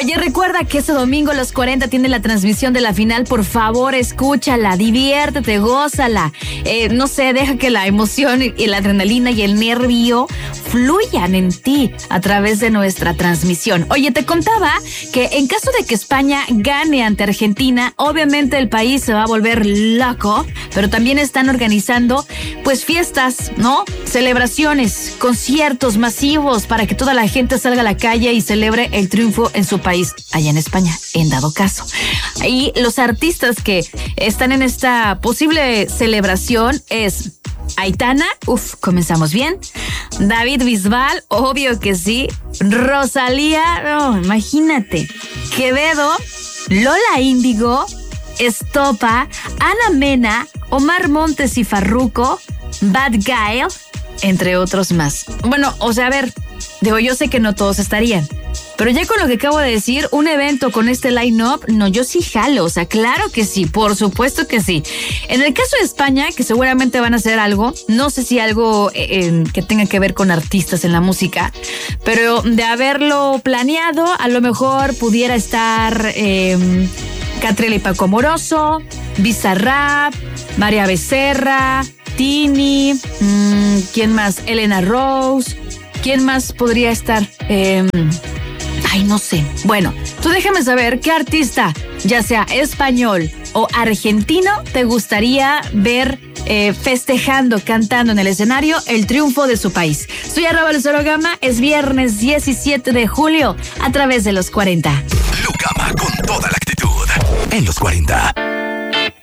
Oye, recuerda que este domingo los 40 tienen la transmisión de la final. Por favor, escúchala, diviértete, gózala. No sé, deja que la emoción y la adrenalina y el nervio fluyan en ti a través de nuestra transmisión. Oye, te contaba que en caso de que España gane ante Argentina, obviamente el país se va a volver loco, pero también están organizando pues fiestas, ¿no? Celebraciones, conciertos masivos para que toda la gente salga a la calle y celebre el triunfo en su país, allá en España, en dado caso. Y los artistas que están en esta posible celebración es Aitana, comenzamos bien. David Bisbal, obvio que sí. Rosalía, no, imagínate. Quevedo, Lola Índigo, Estopa, Ana Mena, Omar Montes y Farruko, Bad Guy, entre otros más. Bueno, o sea, a ver, yo sé que no todos estarían, pero ya con lo que acabo de decir, un evento con este line-up, no, yo sí jalo, o sea, claro que sí, por supuesto que sí. En el caso de España, que seguramente van a hacer algo, no sé si algo que tenga que ver con artistas en la música, pero de haberlo planeado, a lo mejor pudiera estar Catriel y Paco Amoroso, Bizarrap, María Becerra, Tini, ¿quién más? Elena Rose, ¿quién más podría estar? No sé. Bueno, tú déjame saber qué artista, ya sea español o argentino, te gustaría ver festejando, cantando en el escenario el triunfo de su país. Soy @LuceroGama, es viernes 17 de julio a través de los 40. Lu Gama con toda la actitud en los 40.